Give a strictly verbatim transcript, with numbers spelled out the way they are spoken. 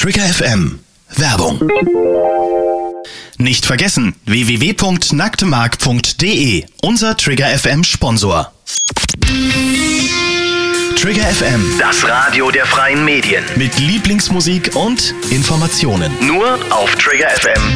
Trigger F M. Werbung. Nicht vergessen, w w w punkt nacktemark punkt d e, unser Trigger F M Sponsor. Trigger F M, das Radio der freien Medien. mit Lieblingsmusik und Informationen. Nur auf trigger f m